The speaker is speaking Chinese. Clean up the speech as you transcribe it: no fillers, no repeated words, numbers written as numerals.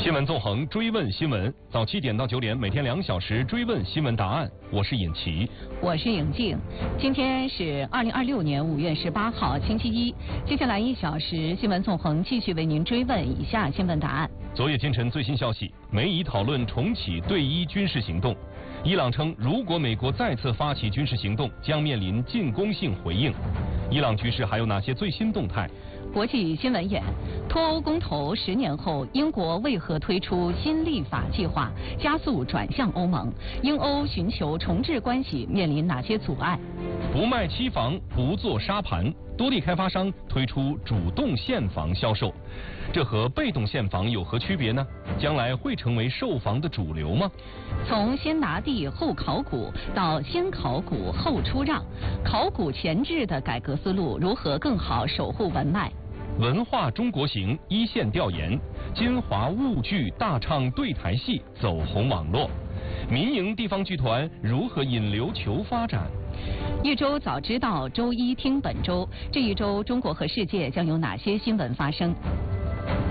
新闻纵横，追问新闻，早7点到9点，每天2小时追问新闻答案。我是尹奇， 我是颖静。今天是2026年5月18号，星期一。接下来1小时，新闻纵横继续为您追问以下新闻答案。 昨夜今晨最新消息，美以讨论重启对伊军事行动。伊朗称，如果美国再次发起军事行动，将面临进攻性回应。伊朗局势还有哪些最新动态？ 国际新闻眼：脱欧公投10年后，英国为何推出新立法计划，加速转向欧盟？英欧寻求重置关系面临哪些阻碍？ 不卖期房，不做沙盘，多地开发商推出主动现房销售，这和被动现房有何区别呢？将来会成为售房的主流吗？ 从先拿地后考古到先考古后出让，考古前置的改革思路如何更好守护文脉？ 文化中国行一线调研，金华物剧大唱对台戏走红网络，民营地方剧团如何引流求发展？ 一周早知道，周一听本周。这一周，中国和世界将有哪些新闻发生？